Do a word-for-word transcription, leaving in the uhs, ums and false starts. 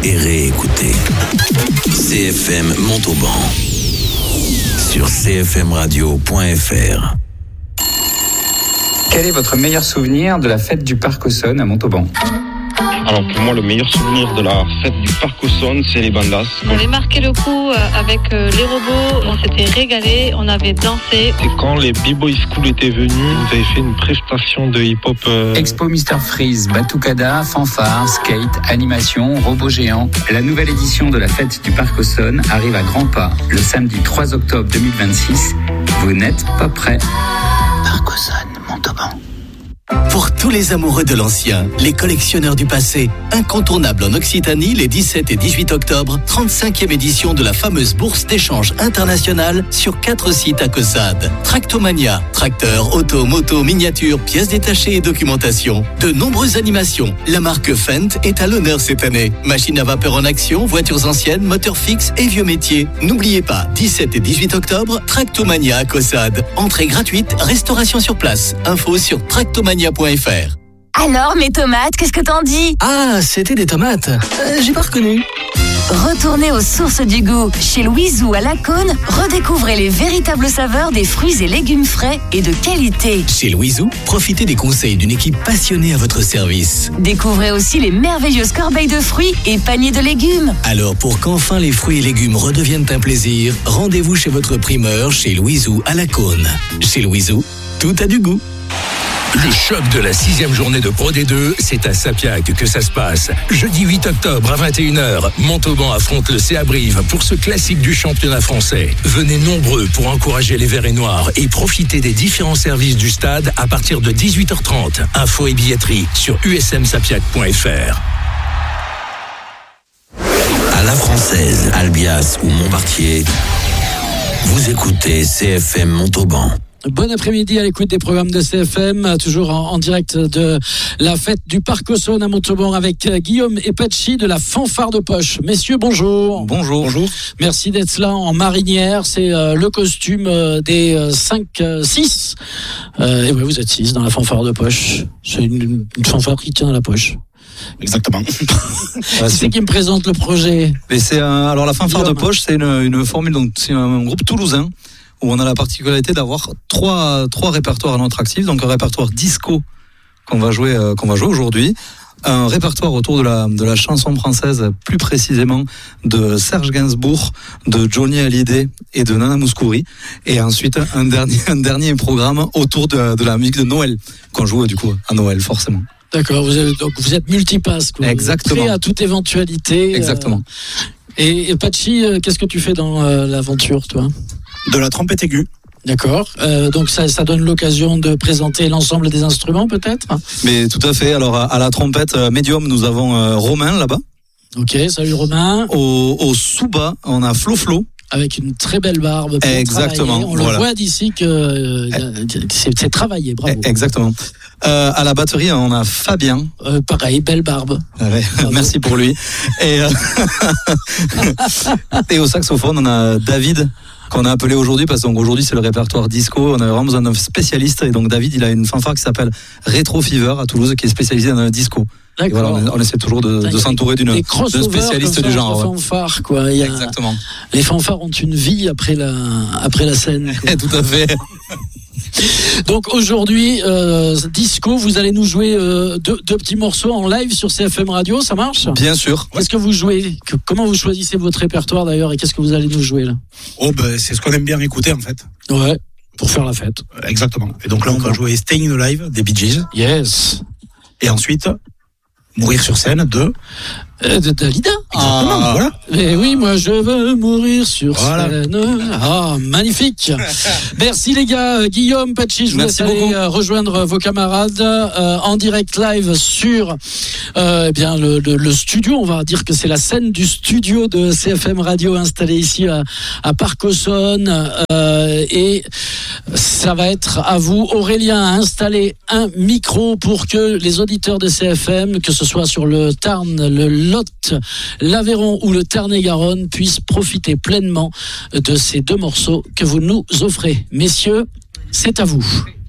et réécouter. C F M Montauban sur c f m radio point f r. Quel est votre meilleur souvenir de la fête du Parc Auxonne à Montauban ? Alors pour moi, le meilleur souvenir de la fête du Parc Auxonne, c'est les bandas. On avait marqué le coup avec les robots, on s'était régalé, on avait dansé. Et quand les B-Boy School étaient venus, ils avaient fait une prestation de hip-hop. Euh... Expo Mister Freeze, Batucada, fanfare, skate, animation, robots géants. La nouvelle édition de la fête du Parc Auxonne arrive à grands pas le samedi trois octobre deux mille vingt-six. Vous n'êtes pas prêts. Parc Auxonne, Montauban. Pour tous les amoureux de l'ancien, les collectionneurs du passé, incontournable en Occitanie les dix-sept et dix-huit octobre, trente-cinquième édition de la fameuse bourse d'échange internationale sur quatre sites à Caussade. Tractomania, tracteurs, auto, moto, miniatures, pièces détachées et documentation. De nombreuses animations. La marque Fendt est à l'honneur cette année. Machines à vapeur en action, voitures anciennes, moteurs fixes et vieux métiers. N'oubliez pas, dix-sept et dix-huit octobre, Tractomania à Caussade. Entrée gratuite, restauration sur place. Info sur tractomania point f r. Alors, mes tomates, qu'est-ce que t'en dis ? Ah, c'était des tomates. Euh, j'ai pas reconnu. Retournez aux sources du goût. Chez Louisou à Lacaune, redécouvrez les véritables saveurs des fruits et légumes frais et de qualité. Chez Louisou, profitez des conseils d'une équipe passionnée à votre service. Découvrez aussi les merveilleuses corbeilles de fruits et paniers de légumes. Alors, pour qu'enfin les fruits et légumes redeviennent un plaisir, rendez-vous chez votre primeur, chez Louisou à Lacaune. Chez Louisou, tout a du goût. Le choc de la sixième journée de Pro D deux, c'est à Sapiac que ça se passe. Jeudi huit octobre à vingt et une heures, Montauban affronte le C A Brive pour ce classique du championnat français. Venez nombreux pour encourager les Verts et Noirs et profiter des différents services du stade à partir de dix-huit heures trente. Info et billetterie sur u s m sapiac point f r. À la Française, Albias ou Montbartier, vous écoutez C F M Montauban. Bon après-midi à l'écoute des programmes de C F M, toujours en, en direct de la fête du Parc Auxonne à Montauban avec Guillaume et Patchy de la fanfare de poche. Messieurs, bonjour. Bonjour. Bonjour. Merci d'être là en marinière. C'est euh, le costume euh, des cinq six. Euh, et oui, vous êtes six dans la fanfare de poche. C'est une, une fanfare qui tient à la poche. Exactement. Qui c'est qui me présente le projet ? Mais c'est un, alors la fanfare Guillaume. de poche, c'est une, une formule, donc c'est un groupe toulousain où on a la particularité d'avoir trois, trois répertoires à notre actif. Donc un répertoire disco qu'on va jouer, euh, qu'on va jouer aujourd'hui. Un répertoire autour de la, de la chanson française, plus précisément de Serge Gainsbourg, de Johnny Hallyday et de Nana Mouskouri. Et ensuite, un dernier, un dernier programme autour de, de la musique de Noël, qu'on joue du coup à Noël, forcément. D'accord, vous êtes, donc vous êtes multipasse. Quoi. Exactement. Prêt à toute éventualité. Exactement. Euh, et, et Patchy, euh, qu'est-ce que tu fais dans euh, l'aventure, toi ? De la trompette aiguë. D'accord. Euh, donc ça, ça donne l'occasion de présenter l'ensemble des instruments, peut-être ? Mais tout à fait. Alors à la trompette euh, médium, nous avons euh, Romain là-bas. Ok, salut Romain. Au, au sous-bas, on a Flo Flo. Avec une très belle barbe. Exactement. On voilà. le voit d'ici que euh, c'est, c'est travaillé, bravo. Exactement. Euh, à la batterie, on a Fabien. Euh, pareil, belle barbe. Ouais, merci pour lui. Et, euh, et au saxophone, on a David, qu'on a appelé aujourd'hui, parce qu'aujourd'hui c'est le répertoire disco. On a vraiment besoin d'un spécialiste. Et donc David, il a une fanfare qui s'appelle Retro Fever à Toulouse, qui est spécialisée dans le disco. Et voilà, on, on essaie toujours de, de s'entourer d'une, d'un spécialiste du genre. Ouais. Fanfare, quoi. Il y a, exactement. Les fanfares ont une vie après la, après la scène. Tout à fait. Donc aujourd'hui, euh, disco, vous allez nous jouer euh, deux, deux petits morceaux en live sur C F M Radio, ça marche ? Bien sûr. Qu'est-ce que vous jouez ? Comment vous choisissez votre répertoire d'ailleurs, et qu'est-ce que vous allez nous jouer là ? Oh ben c'est ce qu'on aime bien écouter en fait. Ouais, pour faire la fête. Euh, exactement. Et donc là on va jouer Staying Alive des Bee Gees. Yes. Et ensuite Mourir sur scène de euh, de Dalida. Exactement, ah. Voilà. Et oui, moi je veux mourir sur voilà. scène. Ah, magnifique. Merci les gars. Guillaume, Patchy, je vous laisse aller rejoindre vos camarades euh, en direct live sur euh, eh bien le, le, le studio. On va dire que c'est la scène du studio de C F M Radio installé ici à, à Parc Auxonne. Euh, et ça va être à vous, Aurélien, à installer un micro pour que les auditeurs de C F M, que ce soit sur le Tarn, le Lot, l'Aveyron ou le Tarn-et-Garonne, puissent profiter pleinement de ces deux morceaux que vous nous offrez. Messieurs, c'est à vous.